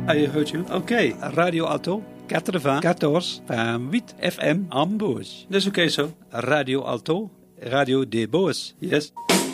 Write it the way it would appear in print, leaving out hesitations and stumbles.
I heard you. Okay. Radio Alto 94.8 FM Ambos. That's okay, so. Radio Alto, Radio de Boas. Yes.